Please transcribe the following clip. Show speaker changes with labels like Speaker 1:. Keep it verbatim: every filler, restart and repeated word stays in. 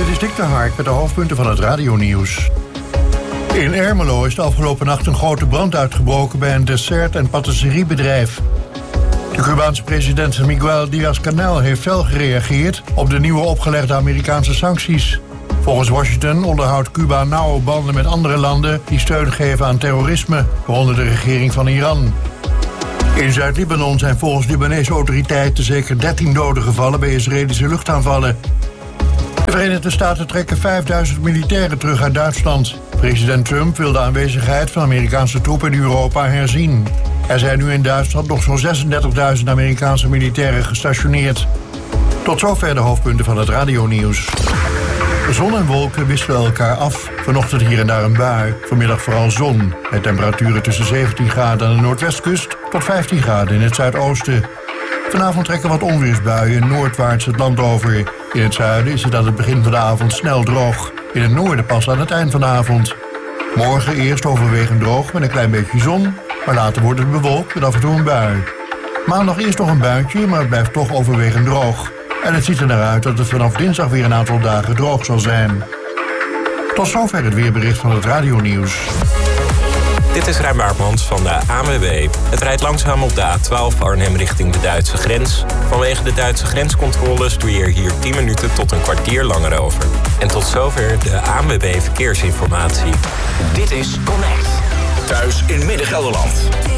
Speaker 1: Dit is Dick de Hark met de hoofdpunten van het radionieuws. In Ermelo is de afgelopen nacht een grote brand uitgebroken bij een dessert- en patisseriebedrijf. De Cubaanse president Miguel Díaz-Canel heeft fel gereageerd op de nieuwe opgelegde Amerikaanse sancties. Volgens Washington onderhoudt Cuba nauwe banden met andere landen die steun geven aan terrorisme, waaronder de regering van Iran. In Zuid-Libanon zijn volgens Libanese autoriteiten zeker dertien doden gevallen bij Israëlische luchtaanvallen. De Verenigde Staten trekken vijfduizend militairen terug uit Duitsland. President Trump wil de aanwezigheid van Amerikaanse troepen in Europa herzien. Er zijn nu in Duitsland nog zo'n zesendertigduizend Amerikaanse militairen gestationeerd. Tot zover de hoofdpunten van het radionieuws. Zon en wolken wisselen elkaar af. Vanochtend hier en daar een bui. Vanmiddag vooral zon. Met temperaturen tussen zeventien graden aan de noordwestkust tot vijftien graden in het zuidoosten. Vanavond trekken wat onweersbuien noordwaarts het land over. In het zuiden is het aan het begin van de avond snel droog. In het noorden pas aan het eind van de avond. Morgen eerst overwegend droog met een klein beetje zon. Maar later wordt het bewolkt met af en toe een bui. Maandag eerst nog een buitje, maar het blijft toch overwegend droog. En het ziet er naar uit dat het vanaf dinsdag weer een aantal dagen droog zal zijn. Tot zover het weerbericht van het radionieuws.
Speaker 2: Dit is Rijn Baartmans van de A N W B. Het rijdt langzaam op de A twaalf Arnhem richting de Duitse grens. Vanwege de Duitse grenscontroles doe je er hier tien minuten tot een kwartier langer over. En tot zover de A N W B Verkeersinformatie.
Speaker 3: Dit is Connect. Thuis in Midden-Gelderland.